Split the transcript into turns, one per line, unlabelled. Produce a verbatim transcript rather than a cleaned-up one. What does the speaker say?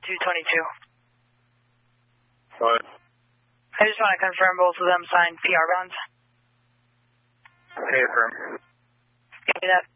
two twenty-two.
What?
I just want to confirm both of them signed P R bonds.
Okay, affirm.
Give me that.